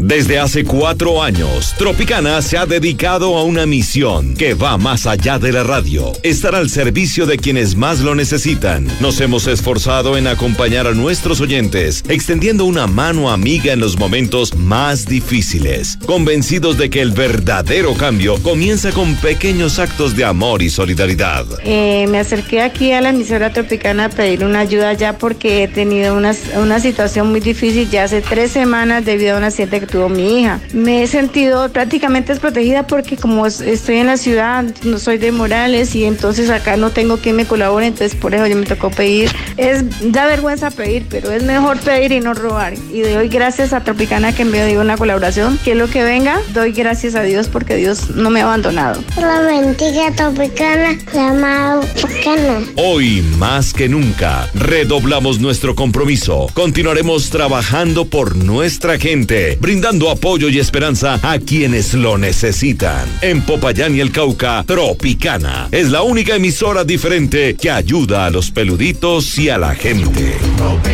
Desde hace 4 años, Tropicana se ha dedicado a una misión que va más allá de la radio. Estar al servicio de quienes más lo necesitan. Nos hemos esforzado en acompañar a nuestros oyentes, extendiendo una mano amiga en los momentos más difíciles, convencidos de que el verdadero cambio comienza con pequeños actos de amor y solidaridad. Me acerqué aquí a la emisora Tropicana a pedir una ayuda ya porque he tenido una situación muy difícil ya hace 3 semanas debido a un accidente que tuvo mi hija. Me he sentido prácticamente desprotegida porque como estoy en la ciudad, no soy de Morales y entonces acá no tengo quien me colabore, entonces por eso yo me tocó pedir. Da vergüenza pedir, pero es mejor pedir y no robar. Y doy gracias a Tropicana que me dio una colaboración, que lo que venga, doy gracias a Dios porque Dios no me ha abandonado. La bendiga Tropicana, la amada Tropicana. Hoy más que nunca, redoblamos nuestro compromiso. Continuaremos trabajando por nuestra gente, brindando apoyo y esperanza a quienes lo necesitan. En Popayán y el Cauca, Tropicana es la única emisora diferente que ayuda a los peluditos y a la gente.